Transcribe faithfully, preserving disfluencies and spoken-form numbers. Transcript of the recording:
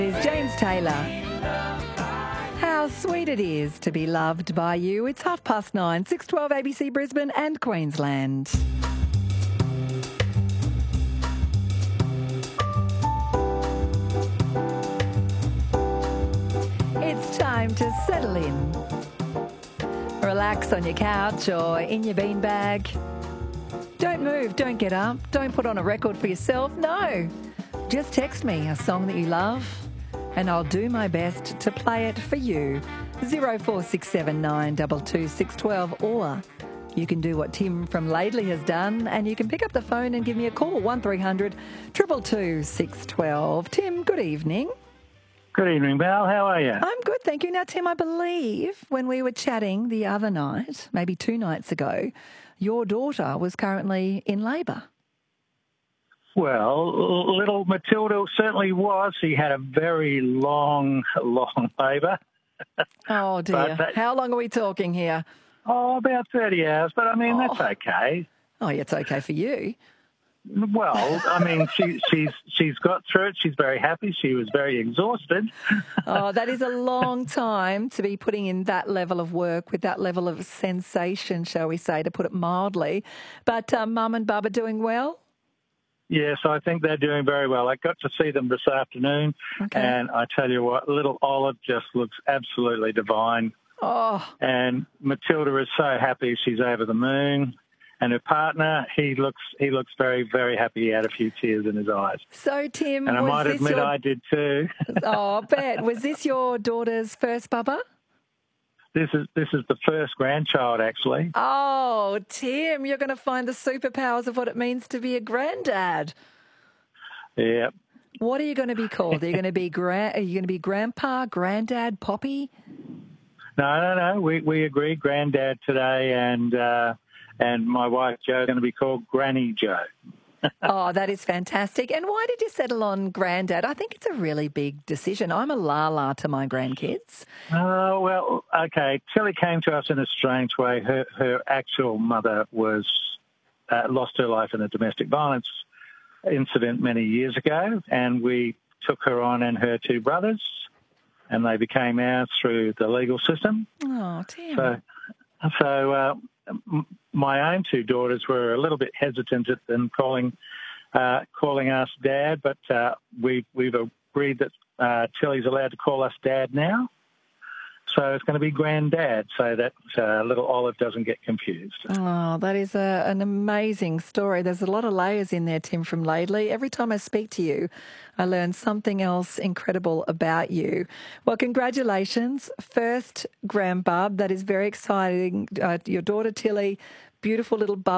Is James Taylor. How sweet it is to be loved by you. It's half past nine, six twelve A B C Brisbane and Queensland. It's time to settle in. Relax on your couch or in your beanbag. Don't move, don't get up, don't put on a record for yourself, no. Just text me a song that you love and I'll do my best to play it for you. zero four six seven nine two two six one two, or you can do what Tim from Laidley has done and you can pick up the phone and give me a call, one three hundred two two two six one two. Tim, good evening. Good evening, Val. How are you? I'm good, thank you. Now, Tim, I believe when we were chatting the other night, maybe two nights ago, your daughter was currently in labour. Well, little Matilda certainly was. She had a very long, long labour. Oh, dear. that, How long are we talking here? Oh, about thirty hours, but I mean, Oh. that's okay. Oh, yeah, it's okay for you. Well, I mean, she, she's she's got through it. She's very happy. She was very exhausted. Oh, that is a long time to be putting in that level of work with that level of sensation, shall we say, to put it mildly. But um, Mum and Bub are doing well? Yes, I think they're doing very well. I got to see them this afternoon, Okay. and I tell you what, little Olive just looks absolutely divine. Oh, And Matilda is so happy she's over the moon. And her partner, he looks he looks very, very happy. He had a few tears in his eyes. so Tim, And I was might this admit your... I did too. Oh, bet. Was this your daughter's first bubba? This is this is the first grandchild, actually. Oh, Tim, you're going to find the superpowers of what it means to be a granddad. Yeah. What are you going to be called? Are you going to be gra- Are you going to be grandpa, granddad, poppy? No, no, no. We we agreed, granddad today, and uh, and my wife Jo are going to be called Granny Jo. Oh, that is fantastic. And why did you settle on granddad? I think it's a really big decision. I'm a la-la to my grandkids. Oh, well, okay. Tilly came to us in a strange way. Her her actual mother was uh, lost her life in a domestic violence incident many years ago, and we took her on and her two brothers, and they became ours through the legal system. Oh, Tim. So, so uh, m- my own two daughters were a little bit hesitant at them calling uh, calling us Dad, but uh, we, we've agreed that uh, Tilly's allowed to call us Dad now. So it's going to be Granddad, so that uh, little Olive doesn't get confused. Oh, that is a, an amazing story. There's a lot of layers in there, Tim from Laidley. Every time I speak to you, I learn something else incredible about you. Well, congratulations. First grandbub. That is very exciting. Uh, your daughter Tilly, beautiful little bub.